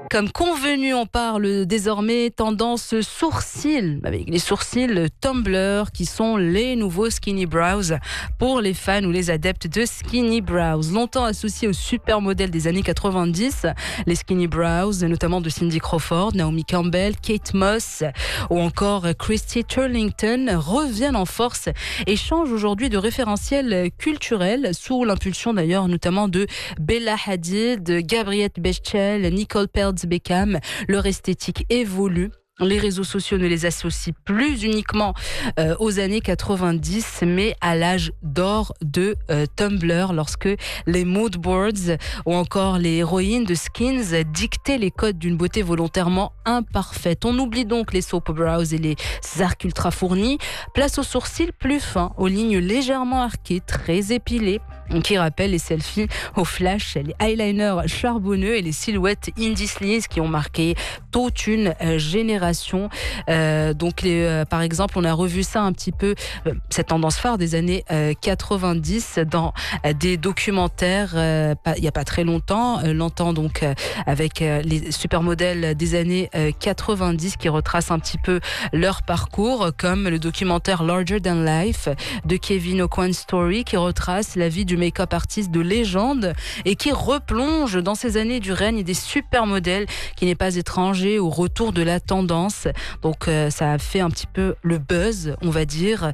Comme convenu, on parle désormais tendance sourcils, avec les sourcils Tumblr qui sont les nouveaux skinny brows pour les fans ou les adeptes de skinny brows. Longtemps associés aux supermodèles des années 90, les skinny brows, notamment de Cindy Crawford, Naomi Campbell, Kate Moss ou encore Christy Turlington, reviennent en force et changent aujourd'hui de référentiel culturel sous l'impulsion d'ailleurs notamment de Bella Hadid, Gabrielle Bechtel, Nicole Beckham. Leur esthétique évolue. Les réseaux sociaux ne les associent plus uniquement aux années 90, mais à l'âge d'or de Tumblr, lorsque les mood boards ou encore les héroïnes de Skins dictaient les codes d'une beauté volontairement imparfaite. On oublie donc les soap brows et les arcs ultra fournis. Place aux sourcils plus fins, aux lignes légèrement arquées, très épilées, qui rappellent les selfies au flash, les eyeliners charbonneux et les silhouettes indie sleaze qui ont marqué toute une génération. Par exemple, on a revu ça un petit peu, cette tendance phare des années 90 dans des documentaires il n'y a pas très longtemps, avec les supermodèles des années 90 qui retracent un petit peu leur parcours, comme le documentaire Larger Than Life de Kevin Aucoin Story qui retrace la vie du make-up artiste de légende et qui replonge dans ces années du règne des supermodèles, qui n'est pas étranger au retour de la tendance. Donc ça a fait un petit peu le buzz, on va dire.